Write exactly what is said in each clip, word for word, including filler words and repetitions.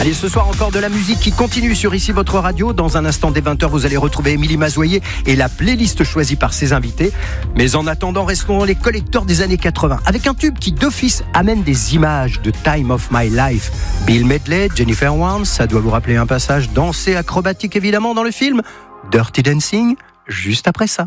Allez, ce soir encore de la musique qui continue sur Ici Votre Radio. Dans un instant, dès vingt heures, vous allez retrouver Émilie Mazoyer et la playlist choisie par ses invités. Mais en attendant, restons dans les collecteurs des années quatre-vingts. Avec un tube qui d'office amène des images de Time of My Life. Bill Medley, Jennifer Warnes, ça doit vous rappeler un passage dansé acrobatique évidemment dans le film Dirty Dancing, juste après ça.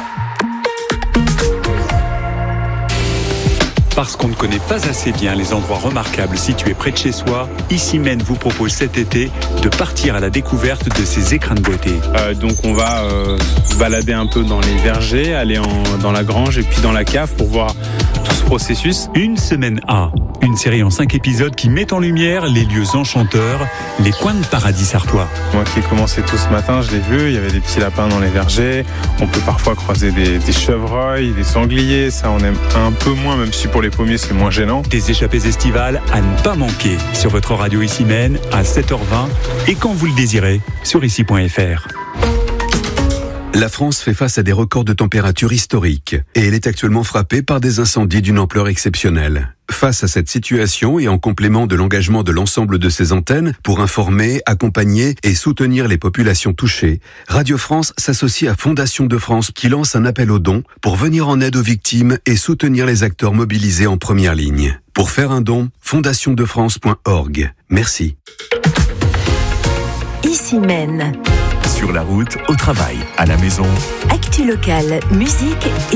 Parce qu'on ne connaît pas assez bien les endroits remarquables situés près de chez soi, Issy-Mène vous propose cet été de partir à la découverte de ces écrins de beauté. Euh, donc on va euh, se balader un peu dans les vergers, aller en, dans la grange et puis dans la cave pour voir tout ce processus. Une semaine A, une série en cinq épisodes qui met en lumière les lieux enchanteurs, les coins de paradis sartois. Moi qui ai commencé tout ce matin, je l'ai vu, il y avait des petits lapins dans les vergers, on peut parfois croiser des, des chevreuils, des sangliers, ça on aime un peu moins, même si pour les pommiers c'est moins gênant. Des échappées estivales à ne pas manquer sur votre radio Issy-Mène à sept heures vingt et quand vous le désirez sur ici point f r. La France fait face à des records de température historiques et elle est actuellement frappée par des incendies d'une ampleur exceptionnelle. Face à cette situation et en complément de l'engagement de l'ensemble de ses antennes pour informer, accompagner et soutenir les populations touchées, Radio France s'associe à Fondation de France qui lance un appel aux dons pour venir en aide aux victimes et soutenir les acteurs mobilisés en première ligne. Pour faire un don, fondation de france point org. Merci. Issy-Mène. Sur la route, au travail, à la maison. Actu locale, musique et